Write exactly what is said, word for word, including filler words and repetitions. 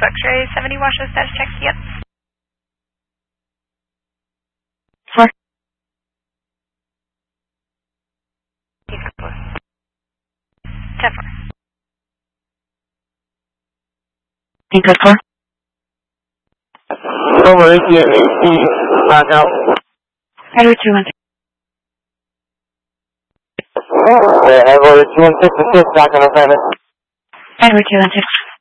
X-ray seventy Washoe status check, yep. Four. ten four. Code four. Over eighty-eight, back out. Edward two one six. Edward two one six, back on assignment. Edward two one six.